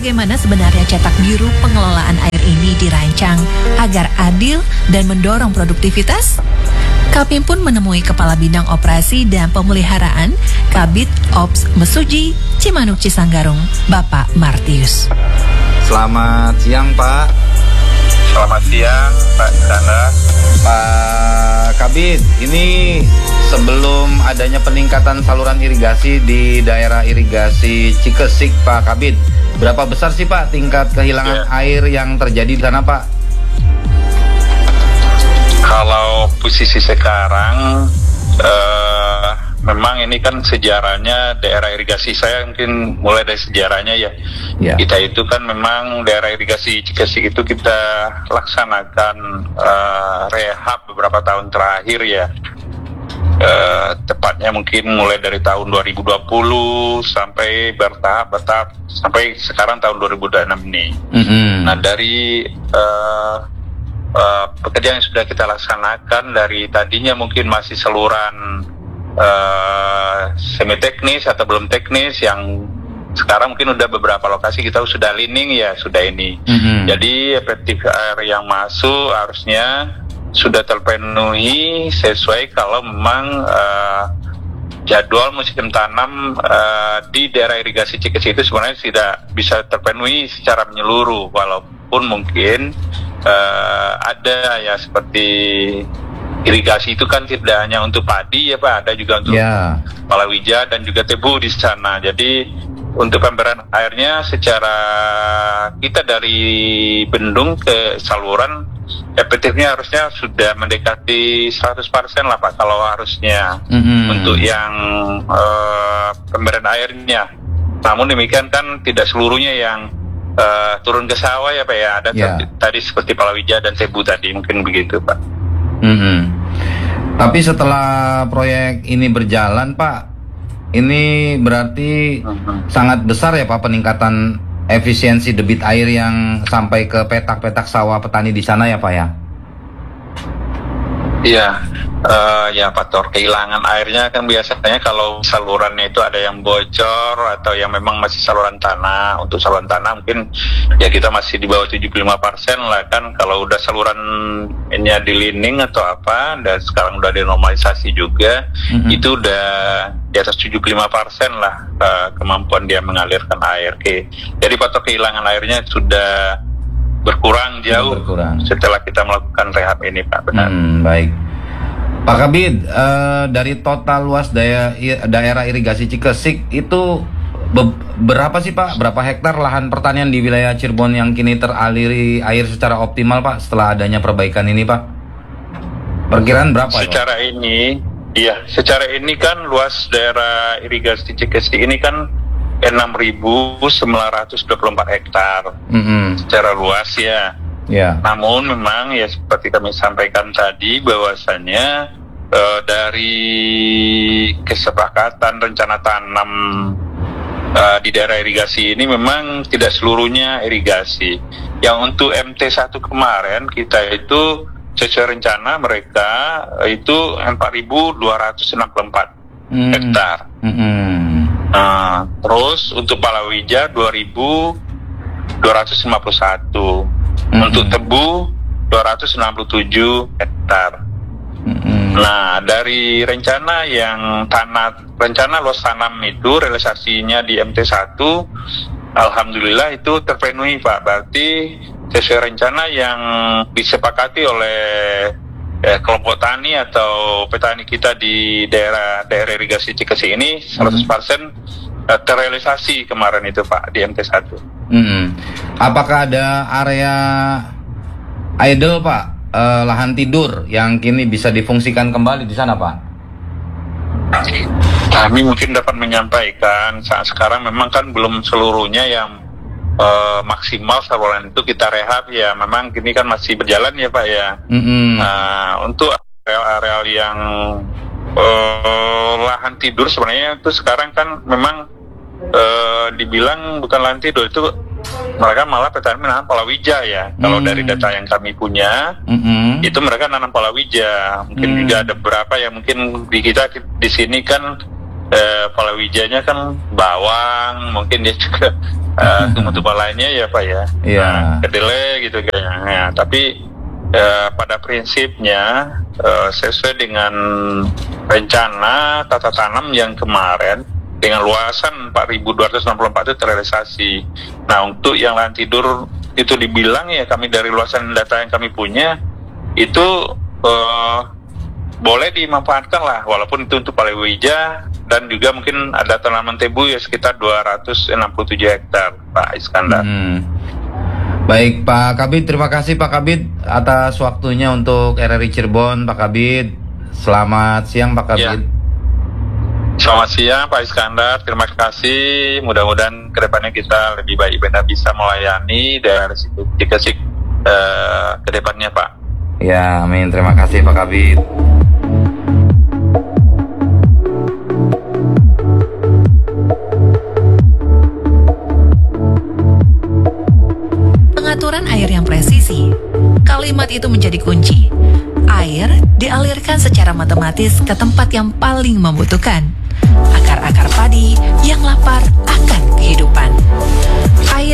bagaimana sebenarnya cetak biru pengelolaan air ini dirancang agar adil dan mendorong produktivitas? Kami pun menemui Kepala Bidang Operasi dan Pemeliharaan Kabid Ops Mesuji Cimanuk Cisanggarung, Bapak Martius. Selamat siang, Pak. Selamat siang, Pak Chandra. Pak Kabid, ini sebelum adanya peningkatan saluran irigasi di daerah irigasi Cikesik, Pak Kabid, berapa besar sih Pak tingkat kehilangan air yang terjadi di sana, Pak? Kalau posisi sekarang, memang ini kan sejarahnya daerah irigasi saya mungkin mulai dari sejarahnya ya. Kita itu kan memang daerah irigasi Cikesik itu kita laksanakan rehab beberapa tahun terakhir ya. Tepatnya mungkin mulai dari tahun 2020 sampai bertahap sampai sekarang tahun 2026 ini. Nah dari pekerjaan yang sudah kita laksanakan dari tadinya mungkin masih saluran semi teknis atau belum teknis, yang sekarang mungkin udah beberapa lokasi kita sudah lining ya, sudah ini. Jadi efektif air yang masuk harusnya sudah terpenuhi sesuai kalau memang jadwal musim tanam di daerah irigasi Cikesik itu sebenarnya tidak bisa terpenuhi secara menyeluruh, walaupun mungkin ada ya seperti irigasi itu kan tidak hanya untuk padi ya Pak, ada juga untuk palawija dan juga tebu di sana. Jadi untuk pemberian airnya secara kita dari bendung ke saluran efektifnya harusnya sudah mendekati 100% lah Pak kalau harusnya untuk yang pemberian airnya. Namun demikian kan tidak seluruhnya yang turun ke sawah ya Pak ya, ada tadi seperti palawija dan tebu tadi, mungkin begitu Pak. Tapi setelah proyek ini berjalan Pak, ini berarti sangat besar ya Pak peningkatan efisiensi debit air yang sampai ke petak-petak sawah petani di sana ya Pak ya? Iya, ya faktor kehilangan airnya kan biasanya kalau salurannya itu ada yang bocor atau yang memang masih saluran tanah. Untuk saluran tanah mungkin ya kita masih di bawah 75% lah kan. Kalau udah saluran ini di lining atau apa, dan sekarang udah dinormalisasi juga, itu udah di atas 75% lah kemampuan dia mengalirkan air. Jadi faktor kehilangan airnya sudah berkurang jauh setelah kita melakukan rehab ini Pak. Benar. Baik Pak Kabid, dari total luas daerah irigasi Cikesik itu berapa sih Pak? Berapa hektar lahan pertanian di wilayah Cirebon yang kini teraliri air secara optimal Pak setelah adanya perbaikan ini Pak? Perkiraan berapa? Secara ini kan luas daerah irigasi Cikesik ini kan 6.924 hektar secara luas ya. Namun memang ya seperti kami sampaikan tadi bahwasannya dari kesepakatan rencana tanam di daerah irigasi ini memang tidak seluruhnya irigasi. Yang untuk MT1 kemarin kita itu sesuai rencana mereka itu 4.264 hektar. Terus untuk palawija 2.251, untuk tebu 267 hektar. Nah dari rencana rencana luas tanam itu realisasinya di MT1 alhamdulillah itu terpenuhi Pak. Berarti sesuai rencana yang disepakati oleh kelompok tani atau petani kita di daerah irigasi Cikesik ini 100% terrealisasi kemarin itu Pak di MT1. Apakah ada area idle Pak, lahan tidur yang kini bisa difungsikan kembali di sana Pak? Kami mungkin dapat menyampaikan saat sekarang memang kan belum seluruhnya yang maksimal saluran itu kita rehab ya, memang kini kan masih berjalan ya Pak ya. Untuk areal-areal yang lahan tidur sebenarnya itu sekarang kan memang dibilang bukan lahan tidur, itu mereka malah petani menanam palawija ya. Kalau dari data yang kami punya itu mereka nanam palawija. Mungkin juga ada beberapa yang mungkin di kita di sini kan palawijanya kan bawang, mungkin dia juga tumbuh-tumbuhan lainnya ya Pak ya. Iya. Kedelai gitu kayaknya. Ya, tapi pada prinsipnya sesuai dengan rencana tata tanam yang kemarin dengan luasan 4.264 itu terrealisasi. Nah, untuk yang lahan tidur itu dibilang ya, kami dari luasan data yang kami punya itu boleh dimanfaatkan lah, walaupun itu untuk palawija, dan juga mungkin ada tanaman tebu ya sekitar 267 hektar, Pak Iskandar. Baik Pak Kabid, terima kasih Pak Kabid atas waktunya untuk RRI Cirebon, Pak Kabid. Selamat siang Pak Kabid. Ya. Selamat siang Pak Iskandar, terima kasih. Mudah-mudahan kedepannya kita lebih baik benar bisa melayani dari situ Cikesik kedepannya Pak. Ya, amin. Terima kasih Pak Kabid. Pengaturan air yang presisi. Kalimat itu menjadi kunci. Air dialirkan secara matematis ke tempat yang paling membutuhkan. Akar-akar padi yang lapar akan kehidupan. Air